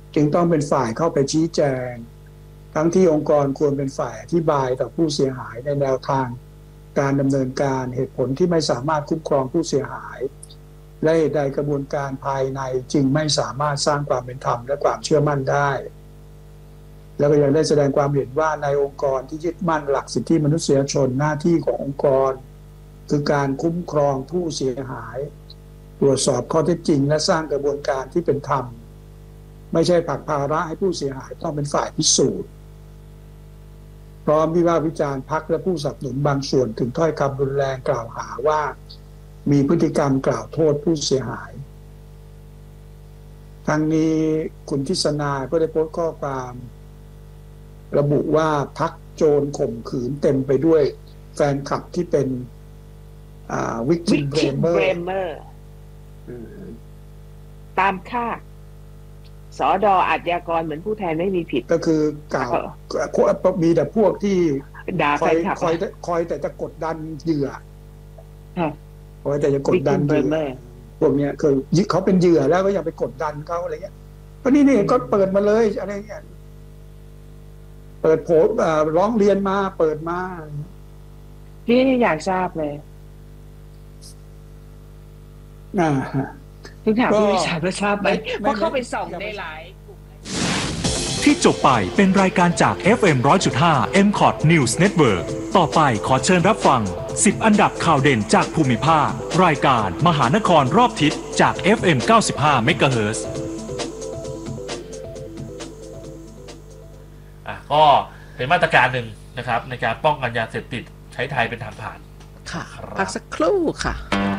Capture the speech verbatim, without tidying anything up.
จึงต้องเป็นฝ่ายเข้าไปชี้แจงทั้งที่องค์กรควรเป็นฝ่ายอธิบายต่อผู้เสียหายในแนวทางการดำเนินการเหตุผลที่ไม่สามารถคุ้มครองผู้เสียหายและเหตุใดกระบวนการภายในจึงไม่สามารถสร้างความเป็นธรรมและความเชื่อมั่นได้แล้วก็ยังได้แสดงความเห็นว่าในองค์กรที่ยึดมั่นหลักสิทธิมนุษยชนหน้าที่ขององค์กรคือการคุ้มครองผู้เสียหายตรวจสอบข้อเท็จจริงและสร้างกระบวนการที่เป็นธรรมไม่ใช่ผลักภาระให้ผู้เสียหายต้องเป็นฝ่ายพิสูจน์พร้อมวิพากษ์วิจารณ์พรรคและผู้สนับสนุนบางส่วนถึงถ้อยคำรุนแรงกล่าวหาว่ามีพฤติกรรมกล่าวโทษผู้เสียหายทั้งนี้คุณทิศนาก็ได้โพสต์ข้อความระบุว่าพรรคโจรข่มขืนเต็มไปด้วยแฟนคลับที่เป็นวิกติมเบรเมอร์ตามค่าสอดออาชญากรเหมือนผู้แทนไม่มีผิดก็คือกล่าวมีแต่พวกที่ด่าคอยคอยคอยแต่จะกดดันเหยื่อคอยแต่จะกดดันเหยื่อพวกเนี้ยคือเขาเป็นเหยื่อแล้วก็ยังไปกดดันเขาอะไรเงี้ยก็นี่นี่ก็เปิดมาเลยอะไรเงี้ยเปิดโผล่ร้องเรียนมาเปิดมาพี่อยากทราบเลยอ่าทุกถามพี่วิชาจะทราบไหมเพราะเข้าไปส่องในหลายกลุ่มที่จบไปเป็นรายการจาก เอฟ เอ็ม หนึ่งร้อยจุดห้า เอ็ม คอท News Network ต่อไปขอเชิญรับฟังสิบอันดับข่าวเด่นจากภูมิภาครายการมหานครรอบทิศจาก เอฟ เอ็ม เก้าสิบห้า เมกะเฮิรตซ์อ่ะก็เป็นมาตรการหนึ่งนะครับในการป้องกันยาเสพติดใช้ไทยเป็นทางผ่านค่ะพักสักครู่ค่ะ